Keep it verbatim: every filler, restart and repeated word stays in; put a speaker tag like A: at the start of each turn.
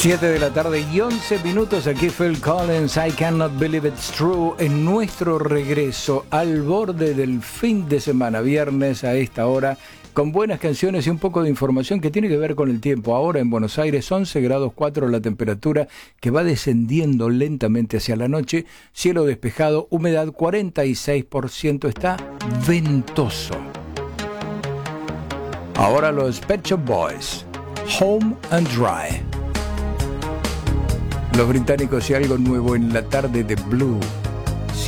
A: siete de la tarde y once minutos, aquí Phil Collins, I Cannot Believe It's True, en nuestro regreso al borde del fin de semana, viernes a esta hora, con buenas canciones y un poco de información que tiene que ver con el tiempo. Ahora en Buenos Aires, once grados cuatro la temperatura, que va descendiendo lentamente hacia la noche, cielo despejado, humedad cuarenta y seis por ciento, está ventoso. Ahora los Pet Shop Boys, Home and Dry. Los británicos y algo nuevo en la tarde de Blue.